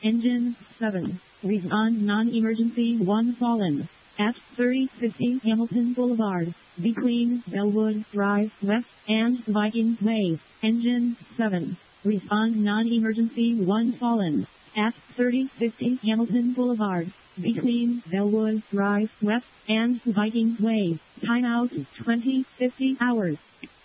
Engine 7. Respond non-emergency 1 fallen. At 3050 Hamilton Boulevard, between Bellwood Drive West and Viking Way. Engine 7. Respond non-emergency 1 fallen. At 3050 Hamilton Boulevard, between Bellwood Drive West and Viking Way. Timeout 2050 hours.